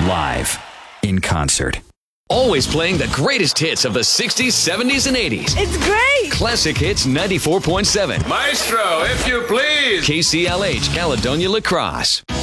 live, in concert. Always playing the greatest hits of the 60s, 70s, and 80s. It's great! Classic Hits 94.7. Maestro, if you please. KCLH, Caledonia La Crosse.